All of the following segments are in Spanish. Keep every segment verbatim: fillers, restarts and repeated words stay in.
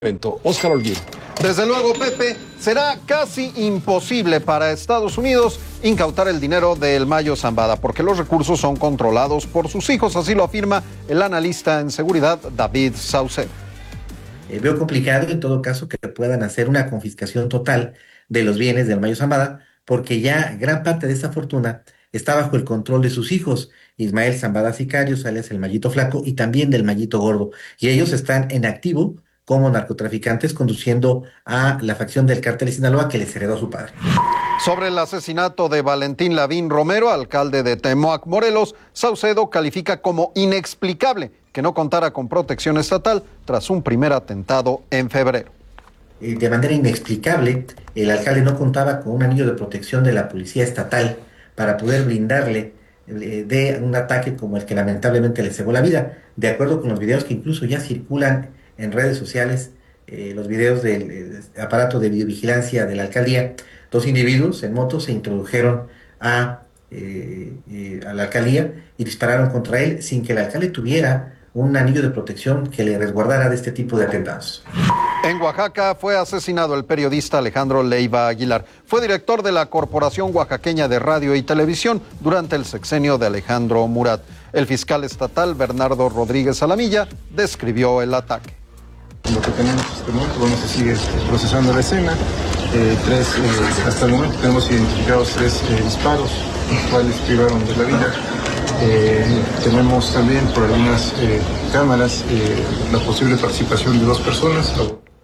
Óscar Holguín. Desde luego, Pepe, será casi imposible para Estados Unidos incautar el dinero del Mayo Zambada porque los recursos son controlados por sus hijos, así lo afirma el analista en seguridad David Saucedo. Eh, veo complicado en todo caso que puedan hacer una confiscación total de los bienes del Mayo Zambada porque ya gran parte de esa fortuna está bajo el control de sus hijos, Ismael Zambada Sicarios, alias el Mayito Flaco, y también del Mayito Gordo, y ellos están en activo como narcotraficantes conduciendo a la facción del cártel de Sinaloa que les heredó a su padre. Sobre el asesinato de Valentín Lavín Romero, alcalde de Temoac, Morelos, Saucedo califica como inexplicable que no contara con protección estatal tras un primer atentado en febrero. De manera inexplicable, el alcalde no contaba con un anillo de protección de la policía estatal para poder blindarle de un ataque como el que lamentablemente le cegó la vida, de acuerdo con los videos que incluso ya circulan en redes sociales, eh, los videos del eh, aparato de videovigilancia de la alcaldía. Dos individuos en moto se introdujeron a, eh, eh, a la alcaldía y dispararon contra él sin que el alcalde tuviera un anillo de protección que le resguardara de este tipo de atentados. En Oaxaca fue asesinado el periodista Alejandro Leiva Aguilar. Fue director de la Corporación Oaxaqueña de Radio y Televisión durante el sexenio de Alejandro Murat. El fiscal estatal Bernardo Rodríguez Alamilla describió el ataque. Lo que tenemos en este momento, bueno, se sigue procesando la escena. Eh, tres, eh, hasta el momento tenemos identificados tres eh, disparos, los cuales privaron de la vida. Eh, tenemos también por algunas eh, cámaras eh, la posible participación de dos personas.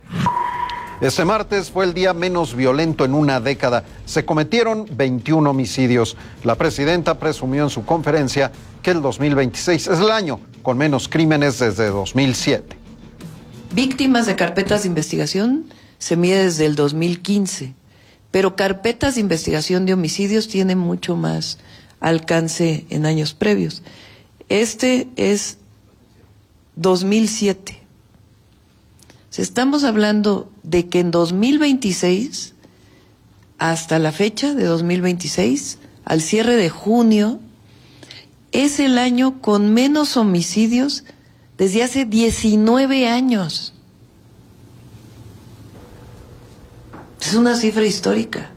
Este martes fue el día menos violento en una década. Se cometieron veintiún homicidios. La presidenta presumió en su conferencia que el dos mil veintiséis es el año con menos crímenes desde dos mil siete. Víctimas de carpetas de investigación se mide desde el dos mil quince, pero carpetas de investigación de homicidios tienen mucho más alcance en años previos. Este es dos mil siete. Estamos hablando de que en dos mil veintiséis, hasta la fecha de dos mil veintiséis, al cierre de junio, es el año con menos homicidios desde hace diecinueve años. Es una cifra histórica.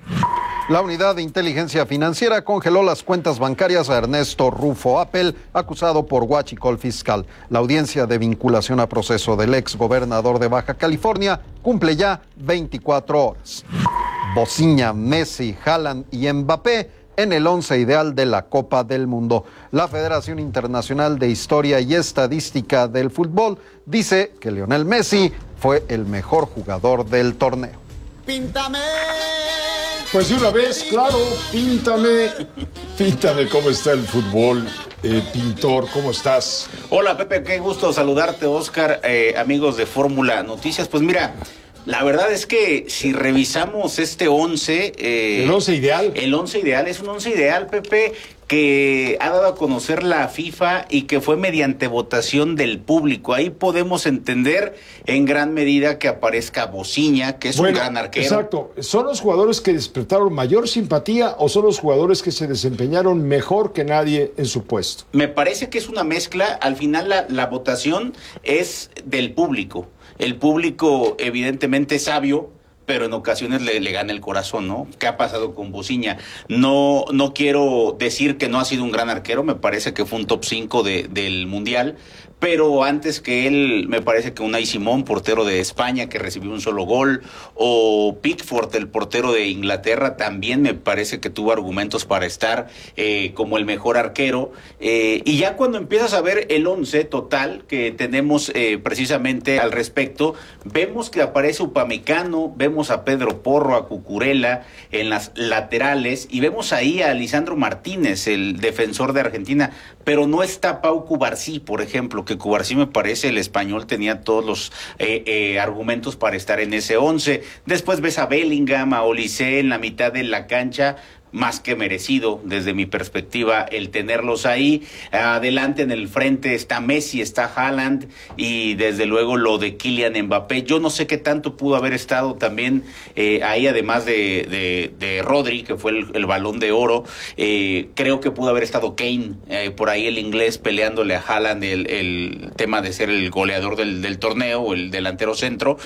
La Unidad de Inteligencia Financiera congeló las cuentas bancarias a Ernesto Rufo Appel, acusado por huachicol fiscal. La audiencia de vinculación a proceso del ex gobernador de Baja California cumple ya veinticuatro horas. Bociña, Messi, Haaland y Mbappé en el once ideal de la Copa del Mundo. La Federación Internacional de Historia y Estadística del Fútbol dice que Lionel Messi fue el mejor jugador del torneo. ¡Píntame! Pues de una vez, claro, píntame, píntame cómo está el fútbol. Eh, pintor, ¿cómo estás? Hola, Pepe, qué gusto saludarte, Óscar, eh, amigos de Fórmula Noticias. Pues mira, la verdad es que si revisamos este once... Eh, ¿El once ideal? El once ideal, es un once ideal, Pepe, que ha dado a conocer la FIFA y que fue mediante votación del público. Ahí podemos entender en gran medida que aparezca Bociña, que es bueno, un gran arquero. Exacto. ¿Son los jugadores que despertaron mayor simpatía o son los jugadores que se desempeñaron mejor que nadie en su puesto? Me parece que es una mezcla. Al final la, la votación es del público. El público evidentemente es sabio, pero en ocasiones le, le gana el corazón, ¿no? ¿Qué ha pasado con Bociña? No, no quiero decir que no ha sido un gran arquero, me parece que fue un top cinco de, del Mundial, pero antes que él, me parece que Unai Simón, portero de España, que recibió un solo gol, o Pickford, el portero de Inglaterra, también me parece que tuvo argumentos para estar eh, como el mejor arquero. Eh, y ya cuando empiezas a ver el once total que tenemos eh, precisamente al respecto, vemos que aparece Upamecano, vemos a Pedro Porro, a Cucurella en las laterales, y vemos ahí a Lisandro Martínez, el defensor de Argentina, pero no está Pau Cubarsí, por ejemplo, que Cubarsí me parece el español tenía todos los eh, eh, argumentos para estar en ese once. Después ves a Bellingham, a Olise en la mitad de la cancha. más que merecido desde mi perspectiva el tenerlos ahí. Adelante en el frente está Messi, está Haaland y desde luego lo de Kylian Mbappé. Yo no sé qué tanto pudo haber estado también eh, ahí, además de, de, de Rodri, que fue el, el Balón de Oro. Eh, creo que pudo haber estado Kane, eh, por ahí el inglés peleándole a Haaland el, el tema de ser el goleador del, del torneo, el delantero centro.